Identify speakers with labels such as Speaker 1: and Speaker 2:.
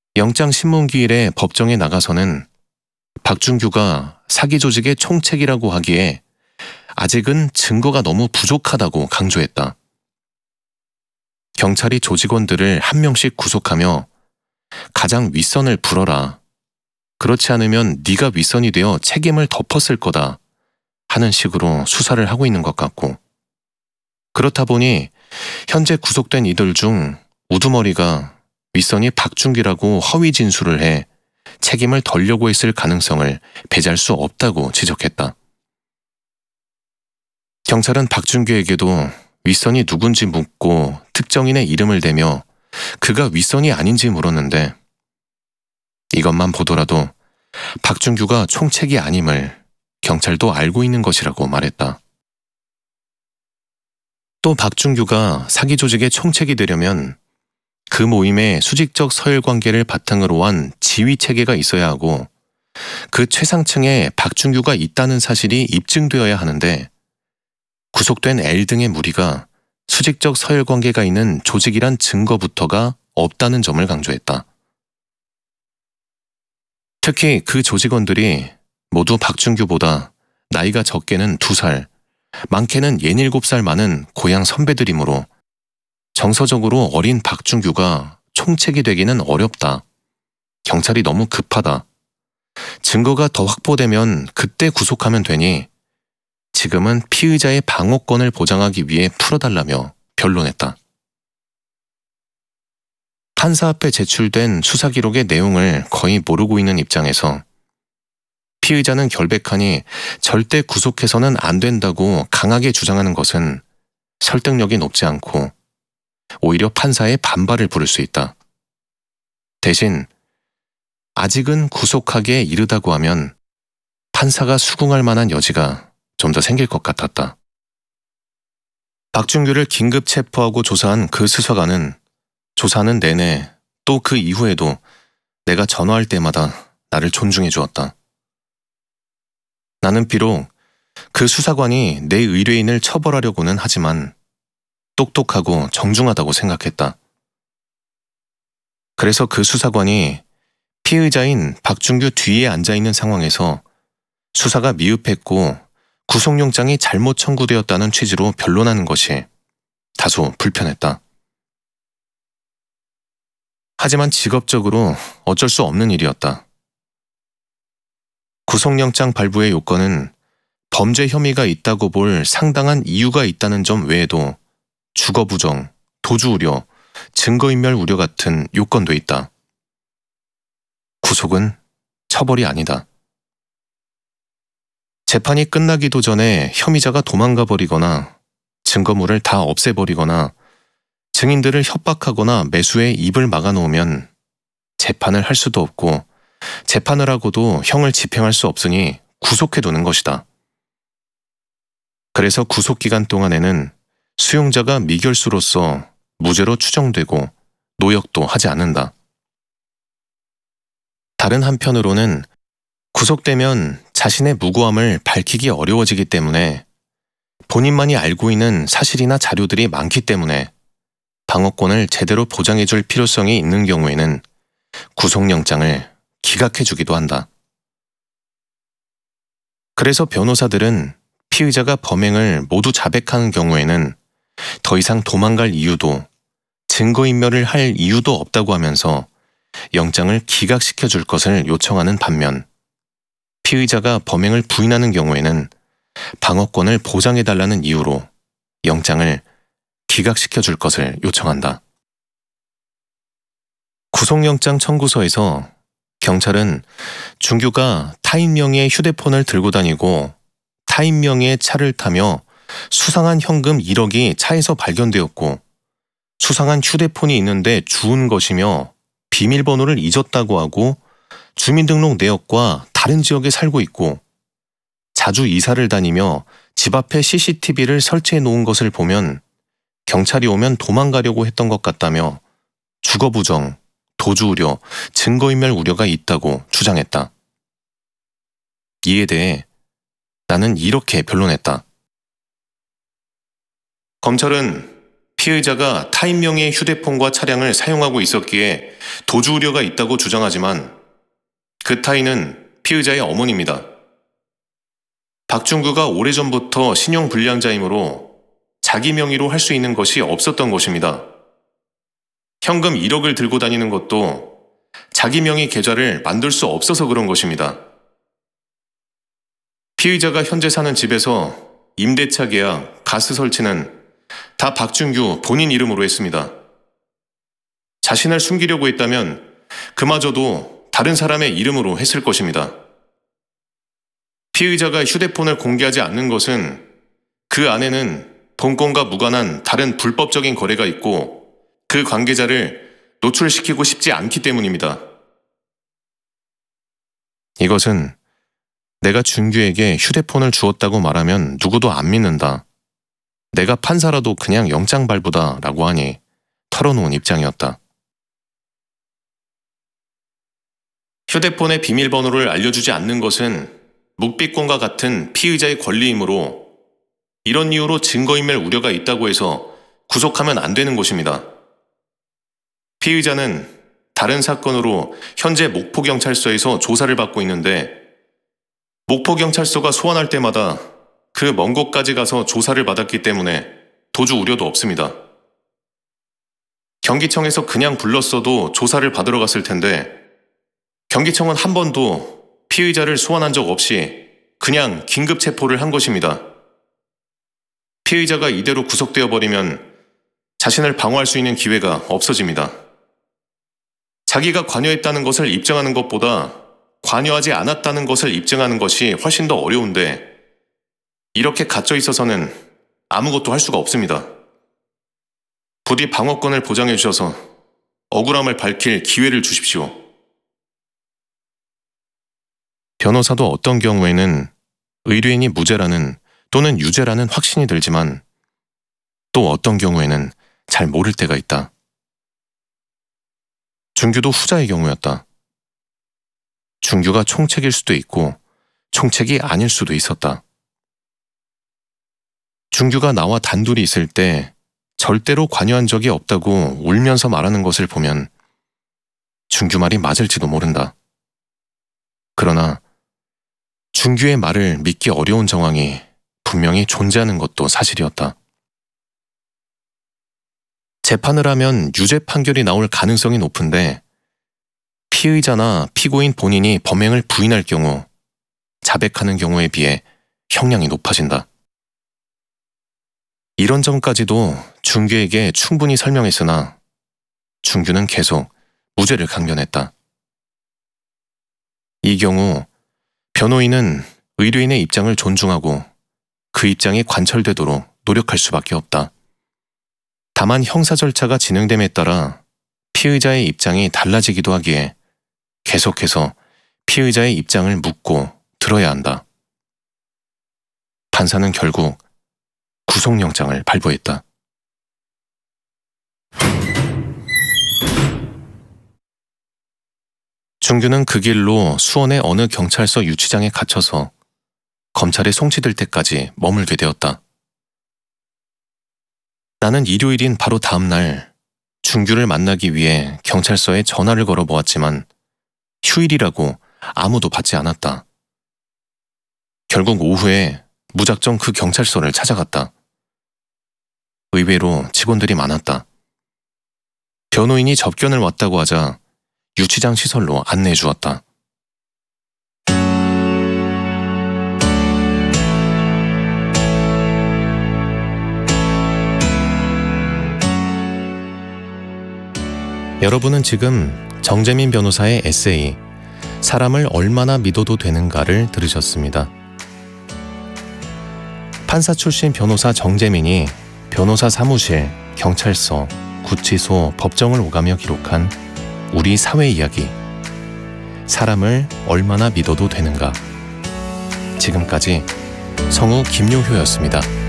Speaker 1: 영장신문기일에 법정에 나가서는 박준규가 사기 조직의 총책이라고 하기에 아직은 증거가 너무 부족하다고 강조했다. 경찰이 조직원들을 한 명씩 구속하며 가장 윗선을 불어라. 그렇지 않으면 네가 윗선이 되어 책임을 덮었을 거다 하는 식으로 수사를 하고 있는 것 같고, 그렇다 보니 현재 구속된 이들 중 우두머리가 윗선이 박준규라고 허위 진술을 해 책임을 덜려고 했을 가능성을 배제할 수 없다고 지적했다. 경찰은 박준규에게도 윗선이 누군지 묻고 특정인의 이름을 대며 그가 윗선이 아닌지 물었는데, 이것만 보더라도 박준규가 총책이 아님을 경찰도 알고 있는 것이라고 말했다. 또 박준규가 사기 조직의 총책이 되려면 그 모임의 수직적 서열 관계를 바탕으로 한 지휘 체계가 있어야 하고, 그 최상층에 박준규가 있다는 사실이 입증되어야 하는데, 구속된 L 등의 무리가 수직적 서열 관계가 있는 조직이란 증거부터가 없다는 점을 강조했다. 특히 그 조직원들이 모두 박준규보다 나이가 적게는 2살, 많게는 67살 많은 고향 선배들이므로 정서적으로 어린 박준규가 총책이 되기는 어렵다. 경찰이 너무 급하다. 증거가 더 확보되면 그때 구속하면 되니 지금은 피의자의 방어권을 보장하기 위해 풀어달라며 변론했다. 판사 앞에 제출된 수사 기록의 내용을 거의 모르고 있는 입장에서 피의자는 결백하니 절대 구속해서는 안 된다고 강하게 주장하는 것은 설득력이 높지 않고 오히려 판사의 반발을 부를 수 있다. 대신 아직은 구속하기에 이르다고 하면 판사가 수긍할 만한 여지가 좀 더 생길 것 같았다. 박준규를 긴급 체포하고 조사한 그 수사관은 조사하는 내내 또 그 이후에도 내가 전화할 때마다 나를 존중해 주었다. 나는 비록 그 수사관이 내 의뢰인을 처벌하려고는 하지만 똑똑하고 정중하다고 생각했다. 그래서 그 수사관이 피의자인 박준규 뒤에 앉아있는 상황에서 수사가 미흡했고 구속영장이 잘못 청구되었다는 취지로 변론하는 것이 다소 불편했다. 하지만 직업적으로 어쩔 수 없는 일이었다. 구속영장 발부의 요건은 범죄 혐의가 있다고 볼 상당한 이유가 있다는 점 외에도 주거 부정, 도주 우려, 증거인멸 우려 같은 요건도 있다. 구속은 처벌이 아니다. 재판이 끝나기도 전에 혐의자가 도망가 버리거나 증거물을 다 없애버리거나 증인들을 협박하거나 매수해 입을 막아놓으면 재판을 할 수도 없고 재판을 하고도 형을 집행할 수 없으니 구속해두는 것이다. 그래서 구속기간 동안에는 수용자가 미결수로서 무죄로 추정되고 노역도 하지 않는다. 다른 한편으로는 구속되면 자신의 무고함을 밝히기 어려워지기 때문에 본인만이 알고 있는 사실이나 자료들이 많기 때문에 방어권을 제대로 보장해줄 필요성이 있는 경우에는 구속영장을 기각해주기도 한다. 그래서 변호사들은 피의자가 범행을 모두 자백하는 경우에는 더 이상 도망갈 이유도 증거인멸을 할 이유도 없다고 하면서 영장을 기각시켜줄 것을 요청하는 반면, 피의자가 범행을 부인하는 경우에는 방어권을 보장해달라는 이유로 영장을 기각시켜줄 것을 요청한다. 구속영장 청구서에서 경찰은 준규가 타인 명의의 휴대폰을 들고 다니고 타인 명의의 차를 타며 수상한 현금 1억이 차에서 발견되었고 수상한 휴대폰이 있는데 주운 것이며 비밀번호를 잊었다고 하고 주민등록 내역과 다른 지역에 살고 있고 자주 이사를 다니며 집 앞에 CCTV를 설치해 놓은 것을 보면 경찰이 오면 도망가려고 했던 것 같다며 주거 부정, 도주 우려, 증거인멸 우려가 있다고 주장했다. 이에 대해 나는 이렇게 변론했다. 검찰은 피의자가 타인 명의의 휴대폰과 차량을 사용하고 있었기에 도주 우려가 있다고 주장하지만 그 타인은 피의자의 어머니입니다. 박준규가 오래전부터 신용불량자이므로 자기 명의로 할 수 있는 것이 없었던 것입니다. 현금 1억을 들고 다니는 것도 자기 명의 계좌를 만들 수 없어서 그런 것입니다. 피의자가 현재 사는 집에서 임대차 계약, 가스 설치는 다 박준규 본인 이름으로 했습니다. 자신을 숨기려고 했다면 그마저도 다른 사람의 이름으로 했을 것입니다. 피의자가 휴대폰을 공개하지 않는 것은 그 안에는 본건과 무관한 다른 불법적인 거래가 있고 그 관계자를 노출시키고 싶지 않기 때문입니다. 이것은 내가 준규에게 휴대폰을 주었다고 말하면 누구도 안 믿는다. 내가 판사라도 그냥 영장 발부다 라고 하니 털어놓은 입장이었다. 휴대폰의 비밀번호를 알려주지 않는 것은 묵비권과 같은 피의자의 권리이므로 이런 이유로 증거인멸 우려가 있다고 해서 구속하면 안 되는 것입니다. 피의자는 다른 사건으로 현재 목포경찰서에서 조사를 받고 있는데 목포경찰서가 소환할 때마다 그 먼 곳까지 가서 조사를 받았기 때문에 도주 우려도 없습니다. 경기청에서 그냥 불렀어도 조사를 받으러 갔을 텐데 경기청은 한 번도 피의자를 소환한 적 없이 그냥 긴급 체포를 한 것입니다. 피의자가 이대로 구속되어 버리면 자신을 방어할 수 있는 기회가 없어집니다. 자기가 관여했다는 것을 입증하는 것보다 관여하지 않았다는 것을 입증하는 것이 훨씬 더 어려운데 이렇게 갇혀 있어서는 아무것도 할 수가 없습니다. 부디 방어권을 보장해 주셔서 억울함을 밝힐 기회를 주십시오. 변호사도 어떤 경우에는 의뢰인이 무죄라는 또는 유죄라는 확신이 들지만 또 어떤 경우에는 잘 모를 때가 있다. 준규도 후자의 경우였다. 준규가 총책일 수도 있고 총책이 아닐 수도 있었다. 준규가 나와 단둘이 있을 때 절대로 관여한 적이 없다고 울면서 말하는 것을 보면 준규 말이 맞을지도 모른다. 그러나 준규의 말을 믿기 어려운 정황이 분명히 존재하는 것도 사실이었다. 재판을 하면 유죄 판결이 나올 가능성이 높은데 피의자나 피고인 본인이 범행을 부인할 경우 자백하는 경우에 비해 형량이 높아진다. 이런 점까지도 준규에게 충분히 설명했으나 준규는 계속 무죄를 강변했다. 이 경우 변호인은 의뢰인의 입장을 존중하고 그 입장이 관철되도록 노력할 수밖에 없다. 다만 형사 절차가 진행됨에 따라 피의자의 입장이 달라지기도 하기에 계속해서 피의자의 입장을 묻고 들어야 한다. 판사는 결국 구속영장을 발부했다. 준규는 그 길로 수원의 어느 경찰서 유치장에 갇혀서 검찰에 송치될 때까지 머물게 되었다. 나는 일요일인 바로 다음 날 준규를 만나기 위해 경찰서에 전화를 걸어보았지만 휴일이라고 아무도 받지 않았다. 결국 오후에 무작정 그 경찰서를 찾아갔다. 의외로 직원들이 많았다. 변호인이 접견을 왔다고 하자 유치장 시설로 안내해 주었다. 여러분은 지금 정재민 변호사의 에세이 사람을 얼마나 믿어도 되는가를 들으셨습니다. 판사 출신 변호사 정재민이 변호사 사무실, 경찰서, 구치소, 법정을 오가며 기록한 우리 사회 이야기 사람을 얼마나 믿어도 되는가. 지금까지 성우 김용효였습니다.